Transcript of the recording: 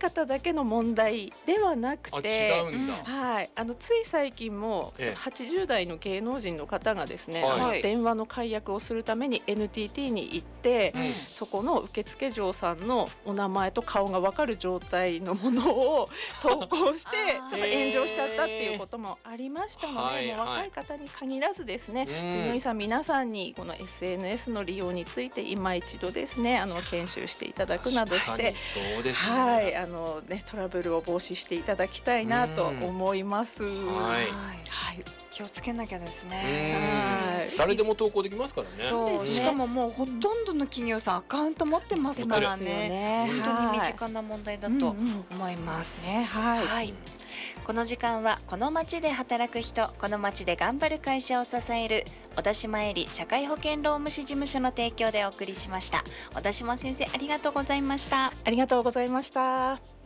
方だけの問題ではなくて、 違うんだ。 はい、つい最近も80代の芸能人の方がですね、 はい電話の解約をするために NTT に行って、そこの受付嬢さんのお名前と顔が分かる状態のものを投稿してちょっと炎上しちゃったっていうこともありましたので、もう若い方に限らずですね、事務員さん皆さんにこの SNS の利用について今一度ですね研修していただくなどして、 そうですね、 はい、トラブルを防止していただきたいなと思います。 はい、 気をつけなきゃですね。 はい、 誰でも投稿できますからね。 そう、しかももうほとんどの企業さんアカウント持ってますからね。本当に身近な問題だと思います。はい。この時間はこの町で働く人、この町で頑張る会社を支える小田島絵里社会保険労務士事務所の提供でお送りしました。小田島先生、ありがとうございました。 ありがとうございました。